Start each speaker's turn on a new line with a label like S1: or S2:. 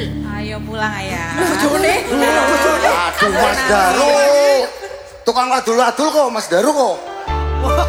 S1: Ayo pulang ayah.
S2: Bojone.
S3: Aduh Mas Daru. Tukang ladul-ladul kok Mas Daru kok.